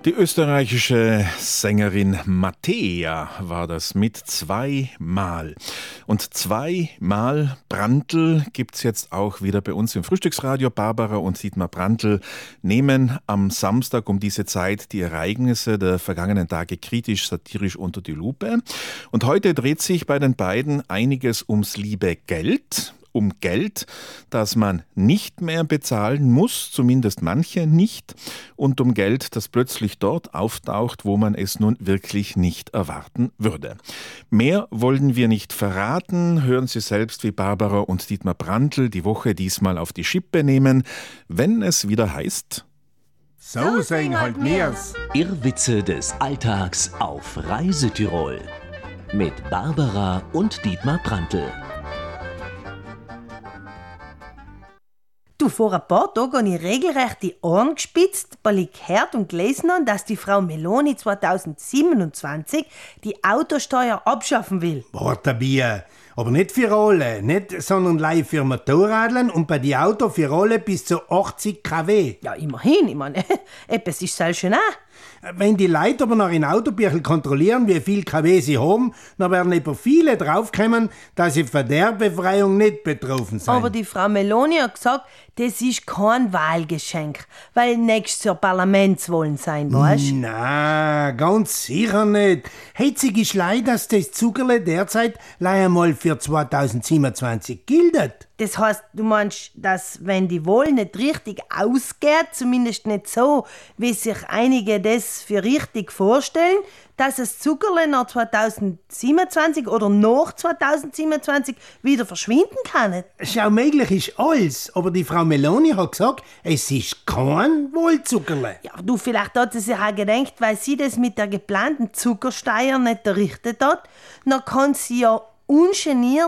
Die österreichische Sängerin Mattea war das mit zweimal. Und zweimal Brandl gibt's jetzt auch wieder bei uns im Frühstücksradio. Barbara und Dietmar Brandl nehmen am Samstag um diese Zeit die Ereignisse der vergangenen Tage kritisch-satirisch unter die Lupe. Und heute dreht sich bei den beiden einiges ums liebe Geld. Um Geld, das man nicht mehr bezahlen muss, zumindest manche nicht, und um Geld, das plötzlich dort auftaucht, wo man es nun wirklich nicht erwarten würde. Mehr wollen wir nicht verraten. Hören Sie selbst, wie Barbara und Dietmar Brandl die Woche diesmal auf die Schippe nehmen, wenn es wieder heißt: So singen halt mir's. Irrwitze des Alltags auf Reisetirol mit Barbara und Dietmar Brandl. Du, vor ein paar Tagen habe ich regelrecht die Ohren gespitzt, weil ich gehört und gelesen habe, dass die Frau Meloni 2027 die Autosteuer abschaffen will. Warte, Bier. Aber nicht für alle, nicht, sondern live für Motorradlern und bei die Auto für alle bis zu 80 kW. Ja, immerhin, ich meine, etwas ist das schon auch. Wenn die Leute aber noch in Autobüchel kontrollieren, wie viel kW sie haben, dann werden aber viele draufkommen, dass sie von der Befreiung nicht betroffen sind. Aber die Frau Meloni hat gesagt, das ist kein Wahlgeschenk, weil nächstes Jahr Parlamentswahlen sein, weißt du? Na, ganz sicher nicht. Hetzig ist leider, dass das Zuckerle derzeit einmal für 2027 gilt. Das heißt, du meinst, dass wenn die Wahl nicht richtig ausgeht, zumindest nicht so, wie sich einige das für richtig vorstellen, dass das Zuckerle nach 2027 oder nach 2027 wieder verschwinden kann? Schau, möglich ist alles, aber die Frau Meloni hat gesagt, es ist kein Wohlzuckerle. Ja, du, vielleicht hat sie sich auch gedacht, weil sie das mit der geplanten Zuckersteuer nicht errichtet hat, dann kann sie ja ungeniert